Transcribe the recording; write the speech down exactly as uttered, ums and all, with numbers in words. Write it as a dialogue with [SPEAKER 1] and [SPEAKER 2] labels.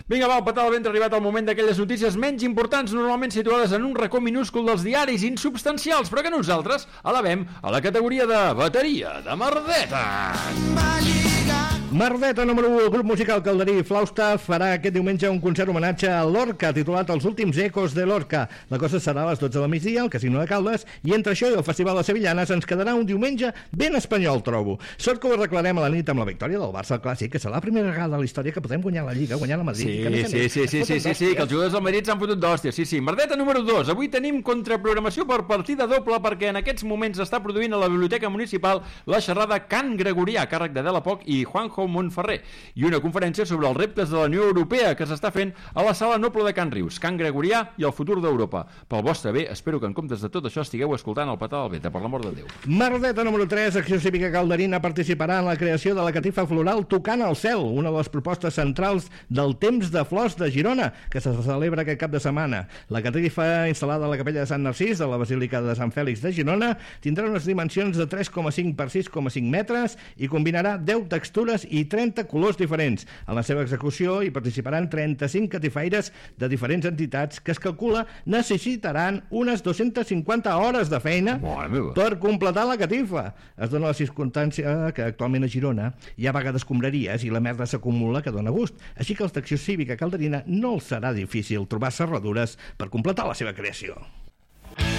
[SPEAKER 1] Vinga, va, patar al ventre, ha arribat el moment d'aquelles notícies menys importants, normalment situades en un racó minúscul dels diaris, insubstancials, però que nosaltres elevem a la categoria de bateria de merdetes.
[SPEAKER 2] Merdeta número u, el grup musical Calderí Flausta farà aquest diumenge un concert homenatge a Lorca, titulat Els últims ecos de Lorca. La cosa serà a les dotze del migdia al Casino de Caldes, i entre això i el Festival de Sevillanes ens quedarà un diumenge ben espanyol, trobo. Sort que ho arreglarem a la nit amb la victòria del Barça al Clàssic, que serà la primera vegada de la història que podrem guanyar la Lliga, guanyar la Madrid.
[SPEAKER 1] Sí,
[SPEAKER 2] que
[SPEAKER 1] sí, sí, sí, sí, sí, sí, que els jugadors del Madrid s'han fotut d'hòstia, sí, sí. Merdeta número dos, avui tenim contraprogramació per partida doble perquè en aquests moments està produint a la Biblioteca Municipal la xerrada Cant Gregorià, a càrrec de Dela Poch i Juanjo Montferrer, i una conferència sobre els reptes de la Unió Europea que s'està fent a la Sala Noble de Can Rius, Cant Gregorià i el futur d'Europa. Pel vostre bé, espero que en comptes de tot això estigueu escoltant el Patar del Ventre, per l'amor de Déu.
[SPEAKER 2] Merdeta número tres, Acció Cívica Calderina participarà en la creació de la catifa floral Tocant al Cel, una de les propostes centrals del Temps de Flors de Girona, que se celebra aquest cap de setmana. La catifa, instal·lada a la capella de Sant Narcís de la Basílica de Sant Fèlix de Girona, tindrà unes dimensions de tres coma cinc per sis coma cinc metres i combinarà deu textures i trenta colors diferents. En la seva execució hi participaran trenta-cinc catifaires de diferents entitats que es calcula necessitaran unes dues-centes cinquanta hores de feina per completar la catifa. Es dona la circumstància que actualment a Girona hi ha vaga d'escombraries i la merda s'acumula que dona gust, així que els d'Acció Cívica Calderina no els serà difícil trobar serradures per completar la seva creació.